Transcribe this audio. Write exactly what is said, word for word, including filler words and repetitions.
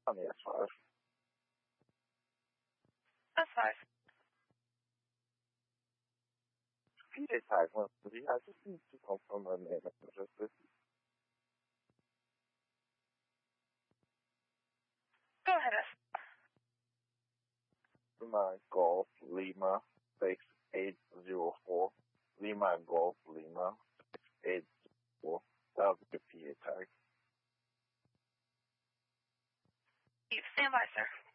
on the S five. S five. P A tag, well, I just need to confirm my name and address. Go ahead, S. Lima Golf Lima six eight zero four. Lima Golf Lima six eight zero four. That was the P A tag. Stand by, sir.